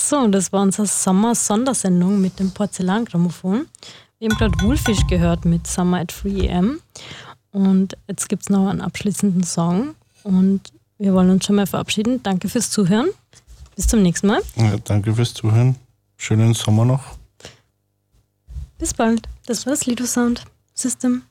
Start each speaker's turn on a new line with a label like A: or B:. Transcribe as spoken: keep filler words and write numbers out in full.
A: So, das war unsere Sommer-Sondersendung mit dem Porzellan-Grammophon. Wir haben gerade Wolfish gehört mit Summer at three a m und jetzt gibt es noch einen abschließenden Song und wir wollen uns schon mal verabschieden. Danke fürs Zuhören. Bis zum nächsten Mal.
B: Ja, danke fürs Zuhören. Schönen Sommer noch.
A: Bis bald. Das war das Lido Sound System.